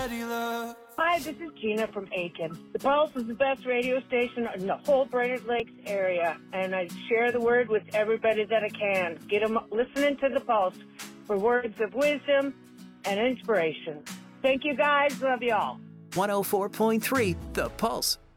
Hi, this is Gina from Aiken. The Pulse is the best radio station in the whole Brainerd Lakes area, and I share the word with everybody that I can. Get them listening to the Pulse for words of wisdom and inspiration. Thank you, guys. Love you all. 104.3 The Pulse.